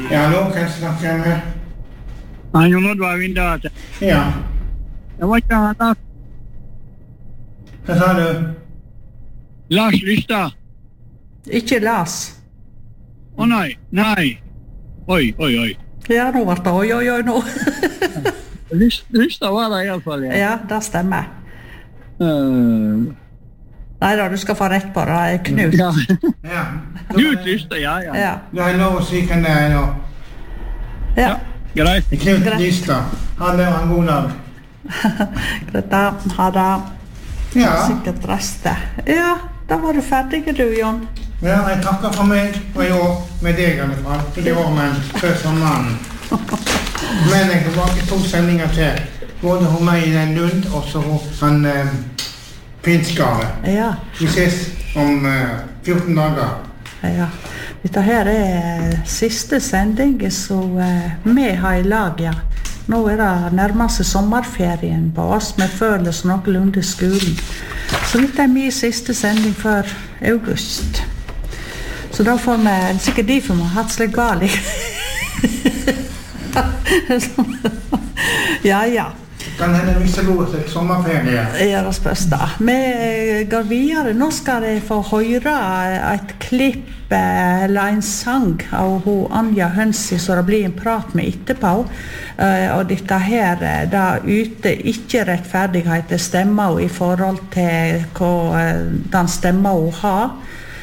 Ja, hallo, kan jeg snakke med? Jon Oddvar Vindate. Ja. Det var ikke Lars. Hva sa du? Lars Lystad. Ikke Lars. Nei. Oi. Ja, nå var det oi nå. Lystad var det i alle fall, ja. Ja, det stemmer. Nei da, du skal få rett på det, Knut. Ja. Ja. Knut Lystad, ja. Ja. Du har lov å si hvem det er nå. Ja. Greit. Knut Greit. Lystad. Han er en god dag. Greit, da har det Ja. sikkert restet. Ja, da var du ferdig, du, Jon. Ja, jeg takker for meg, og i år med deg i alle fall. I år, men før sommeren. Men jeg har tilbake 2 sendinger til. Både hos meg i den Lund, og så hos han Finskare. Ja, Vi ses om 14 dager. ja. Dette her er siste sending som vi har i lag, ja. Nå er det nærmest sommerferien på oss, vi føler oss noenlunde i skolen. Så dette er min siste sending før august. Så da får vi, sikkert derfor vi har hatt slik galt. Ja. Kan hende vi skal gå til sommerferie. Ja, det spørs da. Vi går videre. Nå skal jeg få høre et klipp eller en sang av Anja Hønsi, så det blir en prat med etterpå. Og dette her, da ute ikke rettferdighet stemmer i forhold til hva den stemmer hun har.